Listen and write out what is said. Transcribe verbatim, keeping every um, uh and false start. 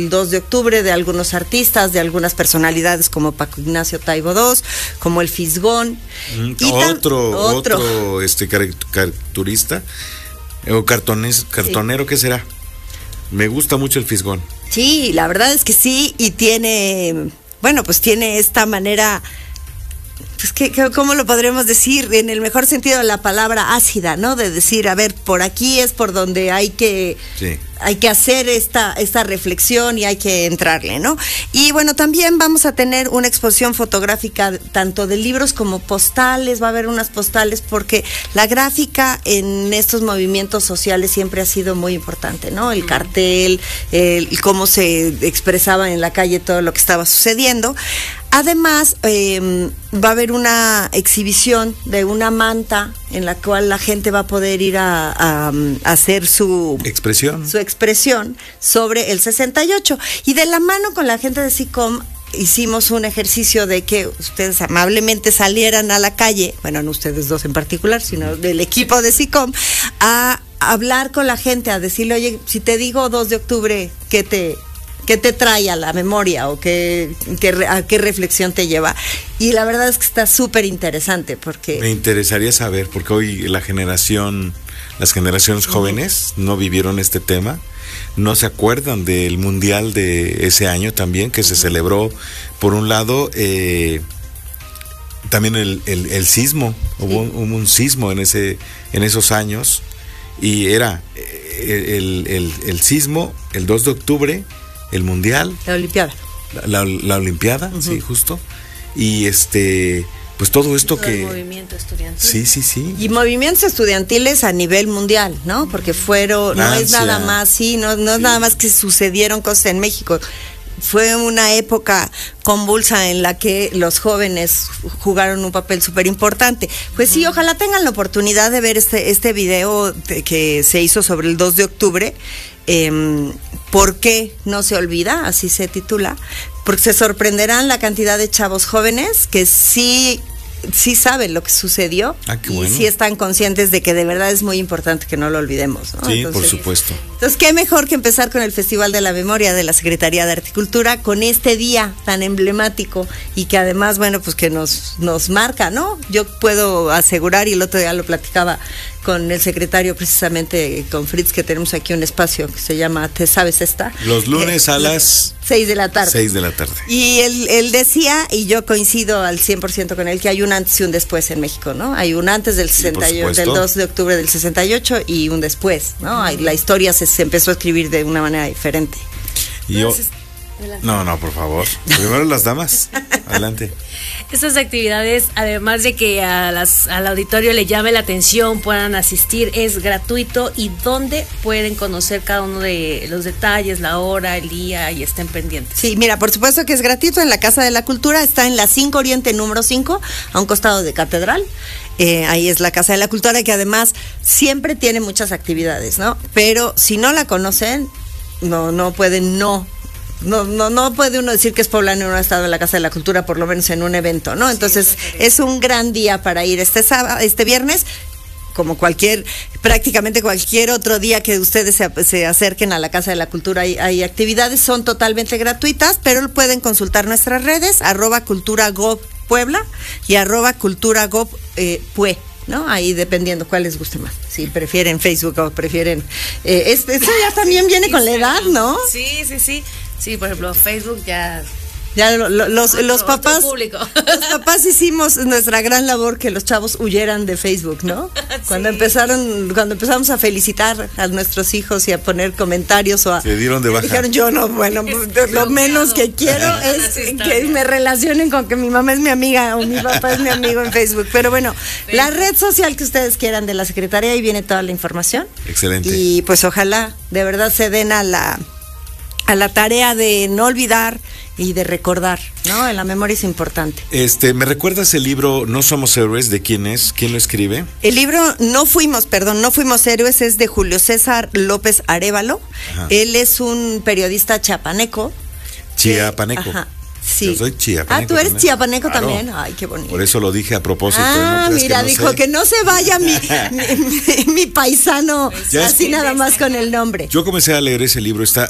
el dos de octubre de algunos artistas, de algunas personalidades como Paco Ignacio Taibo segundo, como el Fisgón. Mm, y otro, otro, otro este caricaturista o cartones, cartonero, sí. ¿Qué será? Me gusta mucho el Fisgón. Sí, la verdad es que sí, y tiene, bueno, pues tiene esta manera, pues que, ¿cómo lo podremos decir? En el mejor sentido de la palabra, ácida, ¿no? De decir, a ver, por aquí es por donde hay que, sí. hay que hacer esta, esta reflexión y hay que entrarle, ¿no? Y bueno, también vamos a tener una exposición fotográfica tanto de libros como postales, va a haber unas postales porque la gráfica en estos movimientos sociales siempre ha sido muy importante, ¿no? El cartel, el cómo se expresaba en la calle todo lo que estaba sucediendo. Además, eh, va a haber una exhibición de una manta en la cual la gente va a poder ir a, a, a hacer su expresión. su expresión sobre el sesenta y ocho. Y de la mano con la gente de SICOM hicimos un ejercicio de que ustedes amablemente salieran a la calle, bueno, no ustedes dos en particular, sino del equipo de SICOM, a hablar con la gente, a decirle, oye, si te digo dos de octubre, ¿qué te... ¿qué te trae a la memoria o qué, qué, a qué reflexión te lleva? Y la verdad es que está súper interesante porque... Me interesaría saber, porque hoy la generación, las generaciones jóvenes no vivieron este tema, no se acuerdan del mundial de ese año también, que se celebró, por un lado, eh, también el, el, el sismo, sí. hubo, un, hubo un sismo en, ese, en esos años, y era el, el, el sismo, el dos de octubre, el mundial, la olimpiada, la, la, la olimpiada, uh-huh. sí, justo, y este, pues todo esto todo que, el movimiento estudiantil, sí, sí, sí, y movimientos estudiantiles a nivel mundial, ¿no? Porque fueron, Francia, no es nada más, sí, no, no sí. es nada más que sucedieron cosas en México. Fue una época convulsa en la que los jóvenes jugaron un papel súper importante. Pues sí, ojalá tengan la oportunidad de ver este, este video de, que se hizo sobre el dos de octubre. Eh, ¿Por qué no se olvida? Así se titula. Porque se sorprenderán la cantidad de chavos jóvenes que sí... sí saben lo que sucedió ah, qué y bueno. sí están conscientes de que de verdad es muy importante que no lo olvidemos, ¿no? Sí, entonces, por supuesto. Entonces, qué mejor que empezar con el Festival de la Memoria de la Secretaría de Arte y Cultura, con este día tan emblemático y que además, bueno, pues que nos, nos marca, ¿no? Yo puedo asegurar, y el otro día lo platicaba con el secretario precisamente, con Fritz, que tenemos aquí un espacio que se llama ¿Te sabes esta? Los lunes eh, a las seis de la tarde. seis de la tarde. Y él, él decía, y yo coincido al cien por ciento con él, que hay un antes y un después en México, ¿no? Hay un antes del, sesenta y ocho, del dos de octubre del sesenta y ocho y un después, ¿no? Hay, la historia se, se empezó a escribir de una manera diferente. Y yo... No, no, por favor. Primero las damas. Adelante. Estas actividades, además de que a las, al auditorio le llame la atención, puedan asistir, es gratuito. ¿Y dónde pueden conocer cada uno de los detalles, la hora, el día, y estén pendientes? Sí, mira, por supuesto que es gratuito en la Casa de la Cultura, está en la cinco Oriente número cinco, a un costado de Catedral. Eh, ahí es la Casa de la Cultura, que además siempre tiene muchas actividades, ¿no? Pero si no la conocen, no, no pueden no... No, no, no puede uno decir que es poblano y no ha estado en la Casa de la Cultura, por lo menos en un evento, ¿no? Entonces, sí, es un gran día para ir este sábado, este viernes, como cualquier, prácticamente cualquier otro día que ustedes se, se acerquen a la Casa de la Cultura. Hay, hay actividades, son totalmente gratuitas, pero pueden consultar nuestras redes, arroba cultura gob Puebla y arroba cultura gob eh, Pue. ¿No? Ahí dependiendo cuál les guste más. Si prefieren Facebook o prefieren... Eh, esto ya también viene con la edad, ¿no? Sí, sí, sí. Sí, por ejemplo, Facebook ya... Ya lo, lo, los, otro, los papás los papás hicimos nuestra gran labor que los chavos huyeran de Facebook, ¿no? Cuando sí. empezaron, cuando empezamos a felicitar a nuestros hijos y a poner comentarios o a... Se dieron de baja. Dijeron, yo no, bueno, lo menos que quiero es que me relacionen con que mi mamá es mi amiga o mi papá es mi amigo en Facebook. Pero bueno, sí. la red social que ustedes quieran de la Secretaría, ahí viene toda la información. Excelente. Y pues ojalá de verdad se den a la... a la tarea de no olvidar y de recordar, ¿no? La memoria es importante. Este, ¿me recuerdas el libro No Somos Héroes? ¿De quién es? ¿Quién lo escribe? El libro No Fuimos, perdón, No Fuimos Héroes es de Julio César López Arévalo. Ajá. Él es un periodista chiapaneco. Chiapaneco. Ajá. Sí. Yo soy chiapaneco. Ah, tú eres también. chiapaneco Claro. también. Ay, qué bonito. Por eso lo dije a propósito. Ah, ¿no? mira, que no dijo sé? que no se vaya mi, mi, mi, mi paisano Ya así es- nada más con el nombre. Yo comencé a leer ese libro, está